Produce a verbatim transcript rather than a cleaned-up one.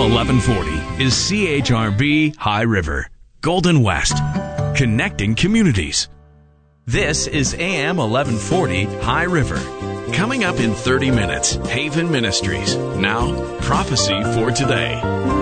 eleven forty is C H R B High River, Golden West, connecting communities. This is A M eleven forty High River. Coming up in thirty minutes, Haven Ministries. Now, prophecy for today.